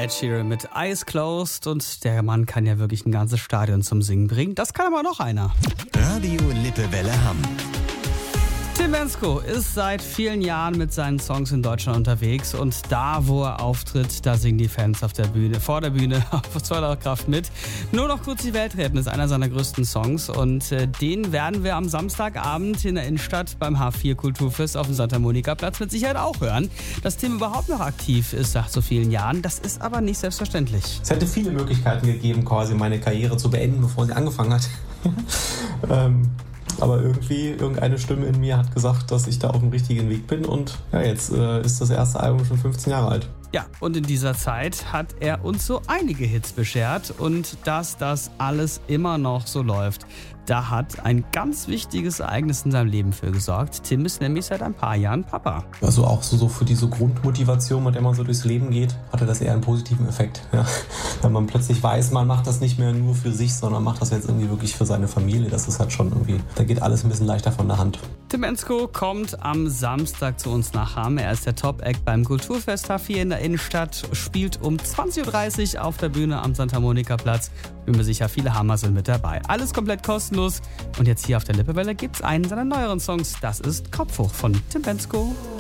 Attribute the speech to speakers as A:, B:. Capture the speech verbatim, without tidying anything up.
A: Ed Sheeran mit Eyes Closed und der Mann kann ja wirklich ein ganzes Stadion zum Singen bringen. Das kann aber noch einer.
B: Radio Lippewelle Hamm.
A: Tim Bendzko ist seit vielen Jahren mit seinen Songs in Deutschland unterwegs und da, wo er auftritt, da singen die Fans auf der Bühne, vor der Bühne auf voller Kraft mit. Nur noch kurz die Welt retten ist einer seiner größten Songs und äh, den werden wir am Samstagabend in der Innenstadt beim H vier Kulturfest auf dem Santa Monica Platz mit Sicherheit auch hören. Dass Tim überhaupt noch aktiv ist nach so vielen Jahren, das ist aber nicht selbstverständlich.
C: Es hätte viele Möglichkeiten gegeben, quasi meine Karriere zu beenden, bevor sie angefangen hat. ähm, Aber irgendwie, irgendeine Stimme in mir hat gesagt, dass ich da auf dem richtigen Weg bin und ja, jetzt äh, ist das erste Album schon fünfzehn Jahre alt.
A: Ja, und in dieser Zeit hat er uns so einige Hits beschert und dass das alles immer noch so läuft, da hat ein ganz wichtiges Ereignis in seinem Leben für gesorgt. Tim ist nämlich seit ein paar Jahren Papa.
C: Also auch so, so für diese Grundmotivation, mit der man so durchs Leben geht, hatte das eher einen positiven Effekt. Ja. Wenn man plötzlich weiß, man macht das nicht mehr nur für sich, sondern macht das jetzt irgendwie wirklich für seine Familie. Das ist halt schon irgendwie, da geht alles ein bisschen leichter von der Hand.
A: Tim Bendzko kommt am Samstag zu uns nach Hamm. Er ist der Top-Act beim Kulturfest H vier in der Innenstadt, spielt um zwanzig Uhr dreißig auf der Bühne am Santa Monica Platz. Bin mir sicher, viele Hammer sind mit dabei. Alles komplett kostenlos. Und jetzt hier auf der Lippewelle gibt's einen seiner neueren Songs. Das ist Kopf hoch von Tim Bendzko.